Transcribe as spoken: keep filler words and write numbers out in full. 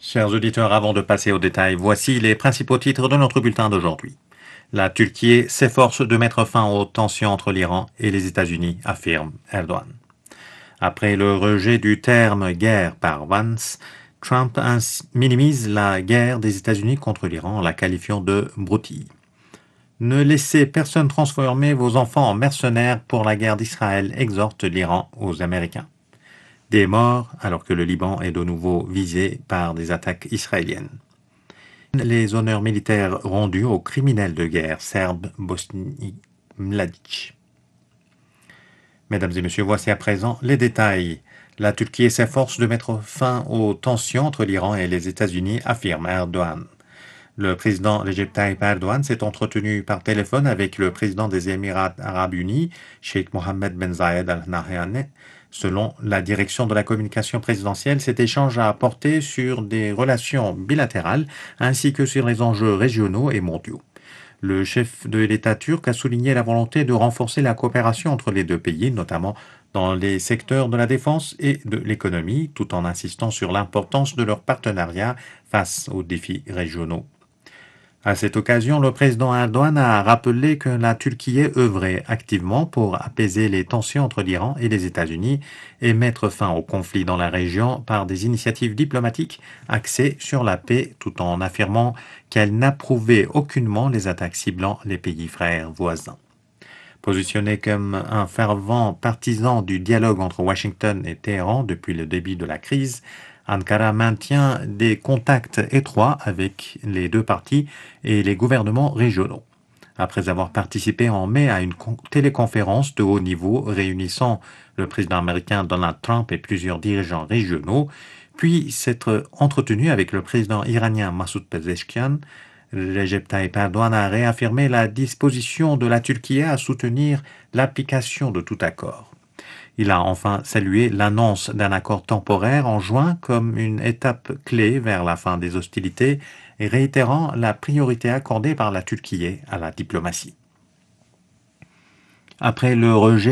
Chers auditeurs, avant de passer aux détails, voici les principaux titres de notre bulletin d'aujourd'hui. La Turquie s'efforce de mettre fin aux tensions entre l'Iran et les États-Unis, affirme Erdogan. Après le rejet du terme guerre par Vance, Trump minimise la guerre des États-Unis contre l'Iran en la qualifiant de broutille. Ne laissez personne transformer vos enfants en mercenaires pour la guerre d'Israël, exhorte l'Iran aux Américains. Des morts alors que le Liban est de nouveau visé par des attaques israéliennes. Les honneurs militaires rendus aux criminels de guerre serbes Bosni Mladic. Mesdames et messieurs, voici à présent les détails. La Turquie s'efforce de mettre fin aux tensions entre l'Iran et les États-Unis, affirme Erdogan. Le président Recep Tayyip Erdogan s'est entretenu par téléphone avec le président des Émirats arabes unis, Sheikh Mohammed Ben Zayed Al Nahyan. Selon la direction de la communication présidentielle, cet échange a porté sur des relations bilatérales ainsi que sur les enjeux régionaux et mondiaux. Le chef de l'État turc a souligné la volonté de renforcer la coopération entre les deux pays, notamment dans les secteurs de la défense et de l'économie, tout en insistant sur l'importance de leur partenariat face aux défis régionaux. À cette occasion, le président Erdogan a rappelé que la Turquie œuvrait activement pour apaiser les tensions entre l'Iran et les États-Unis et mettre fin au conflit dans la région par des initiatives diplomatiques axées sur la paix, tout en affirmant qu'elle n'approuvait aucunement les attaques ciblant les pays frères voisins. Positionné comme un fervent partisan du dialogue entre Washington et Téhéran depuis le début de la crise, Ankara maintient des contacts étroits avec les deux parties et les gouvernements régionaux. Après avoir participé en mai à une téléconférence de haut niveau réunissant le président américain Donald Trump et plusieurs dirigeants régionaux, puis s'être entretenu avec le président iranien Massoud Pezeshkian, Recep Tayyip Erdogan a réaffirmé la disposition de la Turquie à soutenir l'application de tout accord. Il a enfin salué l'annonce d'un accord temporaire en juin comme une étape clé vers la fin des hostilités et réitérant la priorité accordée par la Turquie à la diplomatie. Après le rejet